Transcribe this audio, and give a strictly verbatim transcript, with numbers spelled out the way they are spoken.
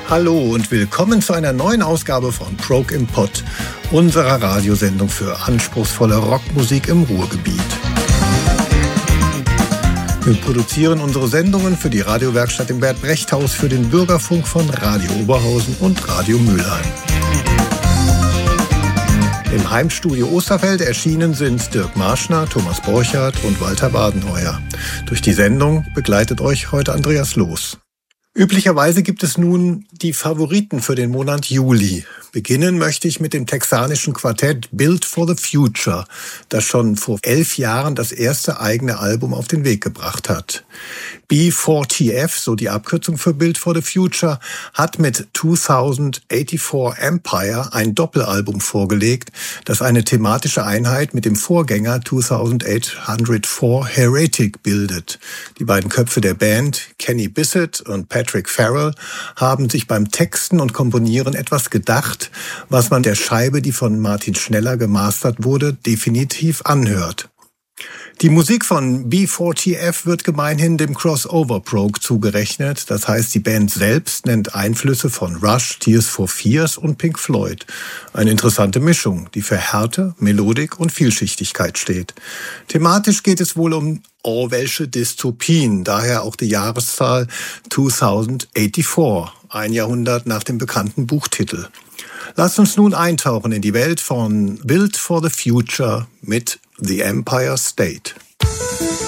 Hallo und willkommen zu einer neuen Ausgabe von Prog im Pott, unserer Radiosendung für anspruchsvolle Rockmusik im Ruhrgebiet. Wir produzieren unsere Sendungen für die Radiowerkstatt im Bert-Brecht-Haus, für den Bürgerfunk von Radio Oberhausen und Radio Mülheim. Im Heimstudio Osterfeld erschienen sind Dirk Marschner, Thomas Borchardt und Walter Badenheuer. Durch die Sendung begleitet euch heute Andreas Loos. Üblicherweise gibt es nun die Favoriten für den Monat Juli. Beginnen möchte ich mit dem texanischen Quartett Built for the Future, das schon vor elf Jahren das erste eigene Album auf den Weg gebracht hat. B vier T F, so die Abkürzung für Built for the Future, hat mit zweitausendvierundachtzig Empire ein Doppelalbum vorgelegt, das eine thematische Einheit mit dem Vorgänger zweitausendachthundertvier Heretic bildet. Die beiden Köpfe der Band, Kenny Bissett und Patrick Farrell, haben sich beim Texten und Komponieren etwas gedacht, was man der Scheibe, die von Martin Schneller gemastert wurde, definitiv anhört. Die Musik von B vier T F wird gemeinhin dem Crossover-Prog zugerechnet. Das heißt, die Band selbst nennt Einflüsse von Rush, Tears for Fears und Pink Floyd. Eine interessante Mischung, die für Härte, Melodik und Vielschichtigkeit steht. Thematisch geht es wohl um Orwellsche Dystopien, daher auch die Jahreszahl zweitausendvierundachtzig, ein Jahrhundert nach dem bekannten Buchtitel. Lasst uns nun eintauchen in die Welt von Built for the Future mit The Empire State.